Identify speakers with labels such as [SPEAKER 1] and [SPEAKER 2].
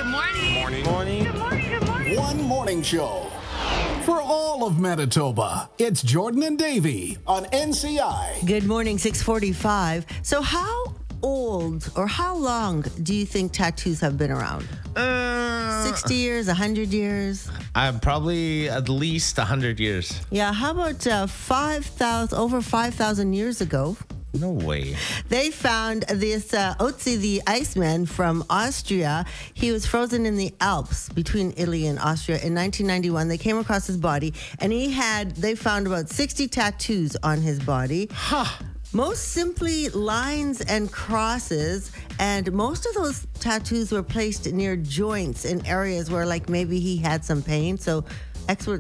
[SPEAKER 1] Good morning.
[SPEAKER 2] Morning.
[SPEAKER 3] Morning.
[SPEAKER 1] Good morning. Good morning.
[SPEAKER 4] One morning show for all of Manitoba. It's Jordan and Davey on NCI.
[SPEAKER 5] Good morning, 6:45. So how old or how long do you think tattoos have been around? 60 years, 100 years?
[SPEAKER 3] Probably at least 100 years.
[SPEAKER 5] Yeah, how about over 5,000 years ago?
[SPEAKER 3] No way.
[SPEAKER 5] They found this Otzi the Iceman from Austria. He was frozen in the Alps between Italy and Austria in 1991. They came across his body, and they found about 60 tattoos on his body. Most simply lines and crosses, and most of those tattoos were placed near joints in areas where like maybe he had some pain. So experts